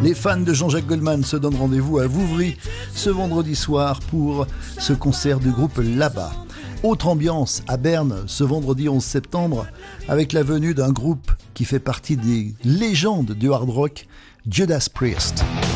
Les fans de Jean-Jacques Goldman se donnent rendez-vous à Vouvry ce vendredi soir pour ce concert du groupe Là-bas. Autre ambiance à Berne ce vendredi 11 septembre avec la venue d'un groupe qui fait partie des légendes du hard rock, Judas Priest.